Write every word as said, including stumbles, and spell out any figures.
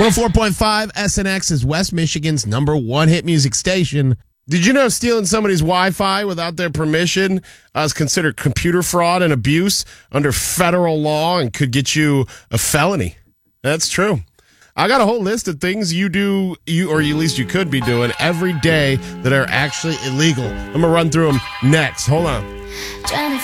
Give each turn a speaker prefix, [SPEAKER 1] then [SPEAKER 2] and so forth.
[SPEAKER 1] one oh four point five S N X is West Michigan's number one hit music station. Did you know stealing somebody's Wi-Fi without their permission uh, is considered computer fraud and abuse under federal law and could get you a felony? That's true. I got a whole list of things you do, you or at least you could be doing every day that are actually illegal. I'm going to run through them next. Hold on.